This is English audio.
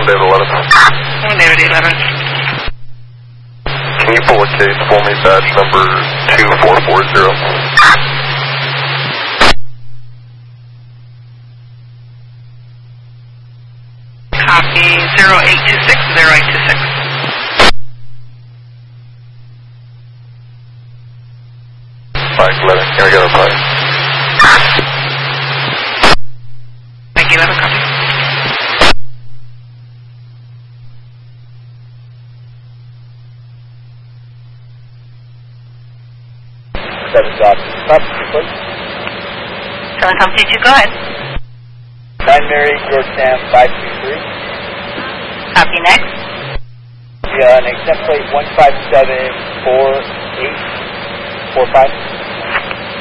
David 11. David 11. Can you pull a case for me, badge number 2440? Copy 0826, 0826. Mike 11, can I get a reply? Mike 11, copy. Please. 7 Company 2, go ahead. 9 Mary, Georgetown 523. Copy, next. Yeah, an exempt plate 1574845.